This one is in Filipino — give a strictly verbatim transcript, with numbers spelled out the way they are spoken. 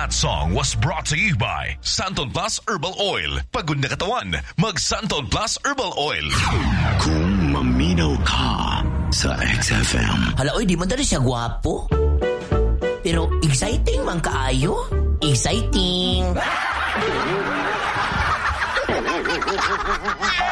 That song was brought to you by Santon Plus Herbal Oil. Pagod na katawan, mag Santon Plus Herbal Oil. Kung maminaw ka sa X F M. Hala, oy, di man dali siya gwapo. Pero exciting man kaayo. Exciting.